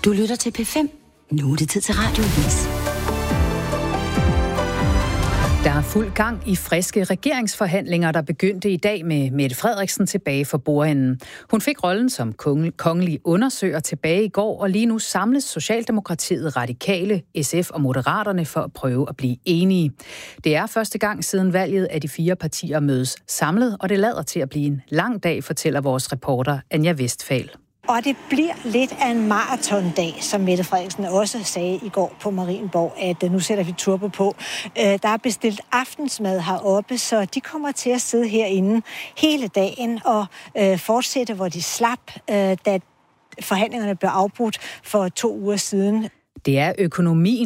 Du lytter til P5. Nu er det tid til Radioavis. Der er fuld gang i friske regeringsforhandlinger, der begyndte i dag med Mette Frederiksen tilbage for bordenden. Hun fik rollen som kongelig undersøger tilbage i går, og lige nu samles Socialdemokratiet, Radikale, SF og Moderaterne for at prøve at blive enige. Det er første gang siden valget, at de 4 partier mødes samlet, og det lader til at blive en lang dag, fortæller vores reporter Anja Westphal. Og det bliver lidt af en maratondag, som Mette Frederiksen også sagde i går på Marienborg, at nu sætter vi turbo på. Der er bestilt aftensmad heroppe, så de kommer til at sidde herinde hele dagen og fortsætte, hvor de slap, da forhandlingerne blev afbrudt for 2 uger siden. Det er økonomien,